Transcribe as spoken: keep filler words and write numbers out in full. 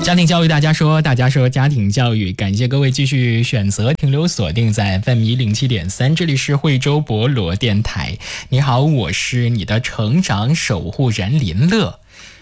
家庭教育大家说，大家说家庭教育，感谢各位继续选择停留锁定在 F M 一零七点三，这里是惠州博罗电台。你好，我是你的成长守护人林乐。